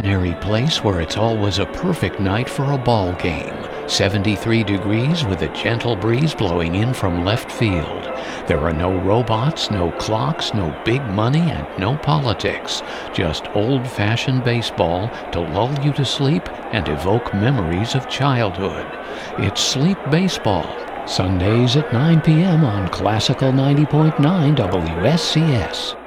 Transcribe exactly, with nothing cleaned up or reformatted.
imaginary place where it's always a perfect night for a ball game. seventy-three degrees with a gentle breeze blowing in from left field. There are no robots, no clocks, no big money, and no politics. Just old-fashioned baseball to lull you to sleep and evoke memories of childhood. It's Sleep Baseball, Sundays at nine p m on Classical ninety point nine W S C S.